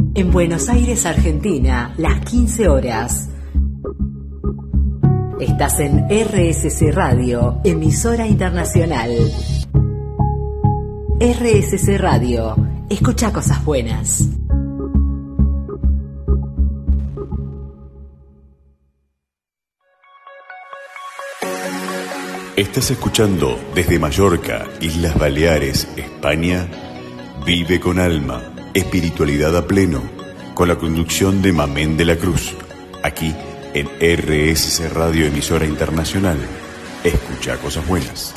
En Buenos Aires, Argentina, las 15 horas. Estás en RSC Radio, emisora internacional. RSC Radio, escucha cosas buenas. Estás escuchando desde Mallorca, Islas Baleares, España, Vive con Alma, espiritualidad a pleno, con la conducción de Mamén de la Cruz, aquí en RSC Radio, emisora internacional. Escucha cosas buenas.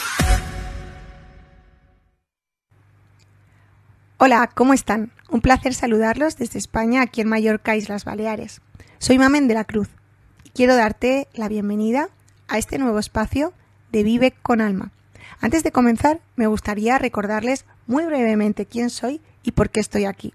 Hola, ¿cómo están? Un placer saludarlos desde España, aquí en Mallorca, Islas Baleares. Soy Mamén de la Cruz y quiero darte la bienvenida a este nuevo espacio de Vive con Alma. Antes de comenzar, me gustaría recordarles muy brevemente quién soy y por qué estoy aquí.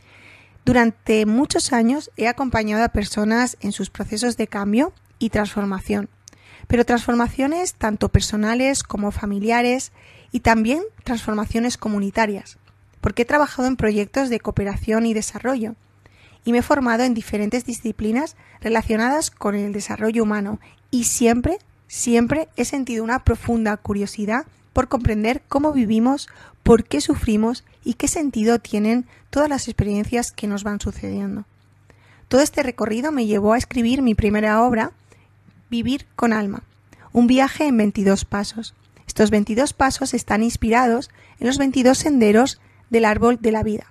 Durante muchos años he acompañado a personas en sus procesos de cambio y transformación, pero transformaciones tanto personales como familiares y también transformaciones comunitarias, porque he trabajado en proyectos de cooperación y desarrollo y me he formado en diferentes disciplinas relacionadas con el desarrollo humano y siempre he sentido una profunda curiosidad por comprender cómo vivimos, por qué sufrimos y qué sentido tienen todas las experiencias que nos van sucediendo. Todo este recorrido me llevó a escribir mi primera obra, Vivir con Alma, un viaje en 22 pasos. Estos 22 pasos están inspirados en los 22 senderos del árbol de la vida.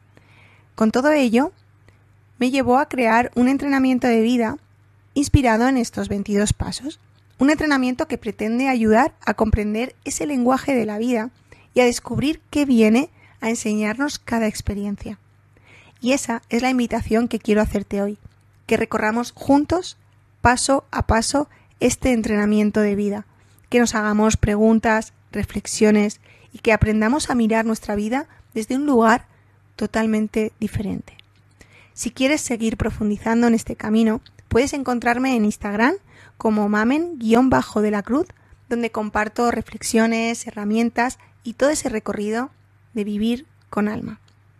Con todo ello, me llevó a crear un entrenamiento de vida inspirado en estos 22 pasos. Un entrenamiento que pretende ayudar a comprender ese lenguaje de la vida y a descubrir qué viene a enseñarnos cada experiencia. Y esa es la invitación que quiero hacerte hoy, que recorramos juntos, paso a paso, este entrenamiento de vida, que nos hagamos preguntas, reflexiones y que aprendamos a mirar nuestra vida desde un lugar totalmente diferente. Si quieres seguir profundizando en este camino, puedes encontrarme en Instagram como Mamen_de la Cruz, donde comparto reflexiones, herramientas y todo ese recorrido de vivir con alma.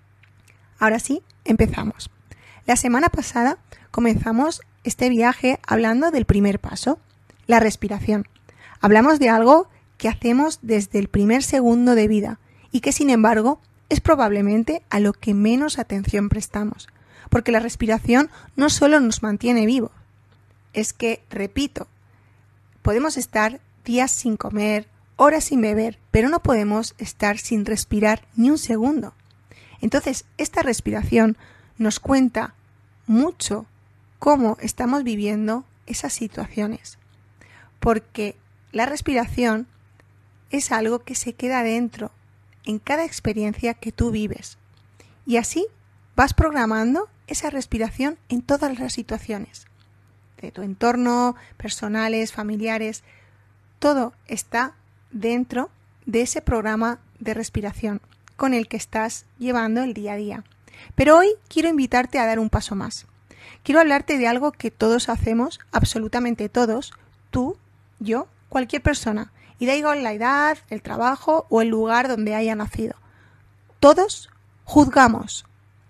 Ahora sí, empezamos. La semana pasada comenzamos este viaje hablando del primer paso, la respiración. Hablamos de algo que hacemos desde el primer segundo de vida y que, sin embargo, es probablemente a lo que menos atención prestamos, porque la respiración no solo nos mantiene vivos, es que, repito, podemos estar días sin comer, horas sin beber, pero no podemos estar sin respirar ni un segundo. Entonces, esta respiración nos cuenta mucho cómo estamos viviendo esas situaciones, porque la respiración es algo que se queda dentro en cada experiencia que tú vives. Y así vas programando esa respiración en todas las situaciones de tu entorno, personales, familiares. Todo está dentro de ese programa de respiración con el que estás llevando el día a día. Pero hoy quiero invitarte a dar un paso más. Quiero hablarte de algo que todos hacemos, absolutamente todos, tú, yo, cualquier persona, y da igual la edad, el trabajo o el lugar donde haya nacido. Todos juzgamos.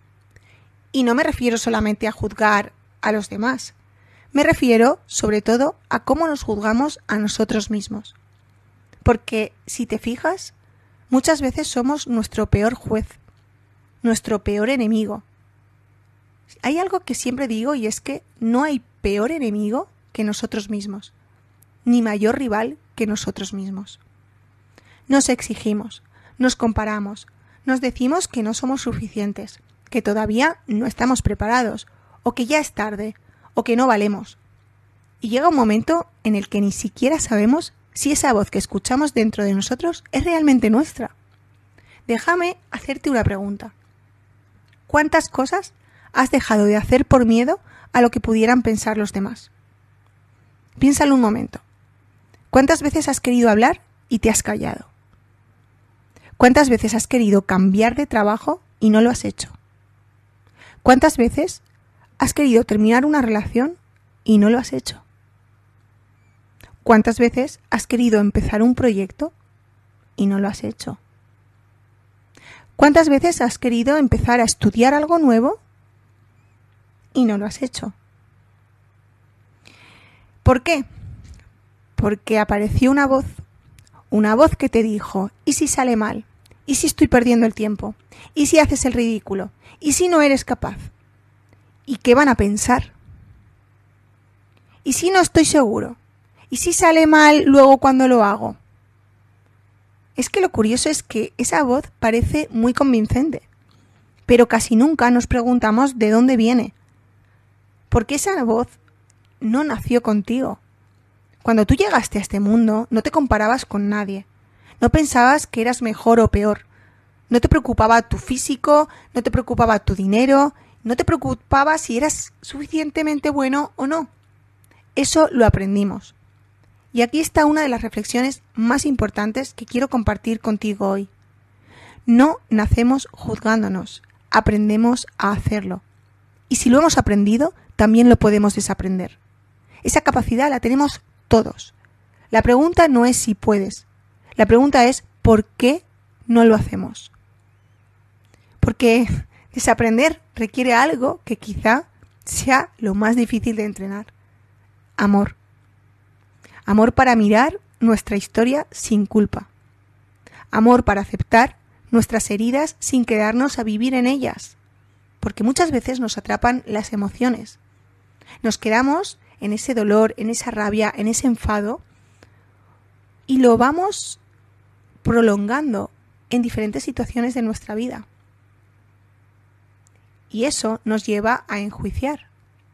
Y no me refiero solamente a juzgar a los demás. Me refiero, sobre todo, a cómo nos juzgamos a nosotros mismos. Porque, si te fijas, muchas veces somos nuestro peor juez, nuestro peor enemigo. Hay algo que siempre digo y es que no hay peor enemigo que nosotros mismos, ni mayor rival que nosotros mismos. Nos exigimos, nos comparamos, nos decimos que no somos suficientes, que todavía no estamos preparados, o que ya es tarde, o que no valemos. Y llega un momento en el que ni siquiera sabemos si esa voz que escuchamos dentro de nosotros es realmente nuestra. Déjame hacerte una pregunta. ¿Cuántas cosas has dejado de hacer por miedo a lo que pudieran pensar los demás? Piénsalo un momento. ¿Cuántas veces has querido hablar y te has callado? ¿Cuántas veces has querido cambiar de trabajo y no lo has hecho? ¿Cuántas veces has querido terminar una relación y no lo has hecho? ¿Cuántas veces has querido empezar un proyecto y no lo has hecho? ¿Cuántas veces has querido empezar a estudiar algo nuevo y no lo has hecho. ¿Por qué? Porque apareció una voz que te dijo, ¿y si sale mal? ¿Y si estoy perdiendo el tiempo? ¿Y si haces el ridículo? ¿Y si no eres capaz? ¿Y qué van a pensar? ¿Y si no estoy seguro? ¿Y si sale mal luego cuando lo hago? Es que lo curioso es que esa voz parece muy convincente, pero casi nunca nos preguntamos de dónde viene. Porque esa voz no nació contigo. Cuando tú llegaste a este mundo, no te comparabas con nadie. No pensabas que eras mejor o peor. No te preocupaba tu físico, no te preocupaba tu dinero, no te preocupaba si eras suficientemente bueno o no. Eso lo aprendimos. Y aquí está una de las reflexiones más importantes que quiero compartir contigo hoy. No nacemos juzgándonos, aprendemos a hacerlo. Y si lo hemos aprendido, también lo podemos desaprender. Esa capacidad la tenemos todos. La pregunta no es si puedes. La pregunta es ¿por qué no lo hacemos? Porque desaprender requiere algo que quizá sea lo más difícil de entrenar. Amor. Amor para mirar nuestra historia sin culpa. Amor para aceptar nuestras heridas sin quedarnos a vivir en ellas. Porque muchas veces nos atrapan las emociones. Nos quedamos en ese dolor, en esa rabia, en ese enfado y lo vamos prolongando en diferentes situaciones de nuestra vida. Y eso nos lleva a enjuiciar.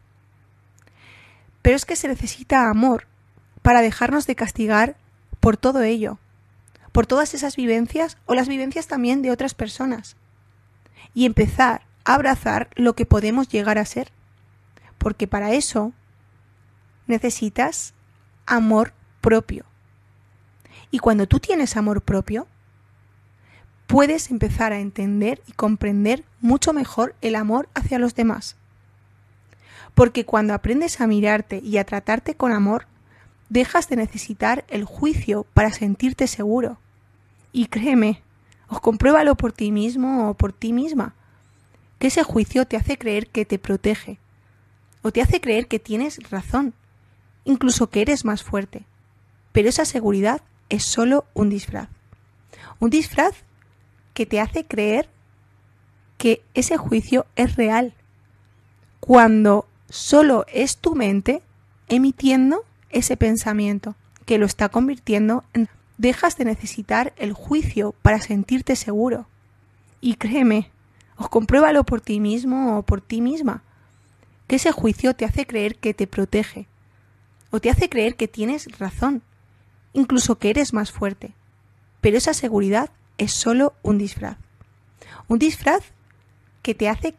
Pero es que se necesita amor para dejarnos de castigar por todo ello, por todas esas vivencias o las vivencias también de otras personas, y empezar a abrazar lo que podemos llegar a ser, porque para eso necesitas amor propio. Y cuando tú tienes amor propio, puedes empezar a entender y comprender mucho mejor el amor hacia los demás. Porque cuando aprendes a mirarte y a tratarte con amor, dejas de necesitar el juicio para sentirte seguro. Y créeme, compruébalo por ti mismo o por ti misma, que ese juicio te hace creer que te protege, o te hace creer que tienes razón, incluso que eres más fuerte. Pero esa seguridad es solo un disfraz. Un disfraz que te hace creer que ese juicio es real, cuando solo es tu mente emitiendo ese pensamiento que lo está convirtiendo en... Dejas de necesitar el juicio para sentirte seguro. Y créeme, compruébalo por ti mismo o por ti misma, que ese juicio te hace creer que te protege, o te hace creer que tienes razón, incluso que eres más fuerte. Pero esa seguridad es solo un disfraz. Un disfraz que te hace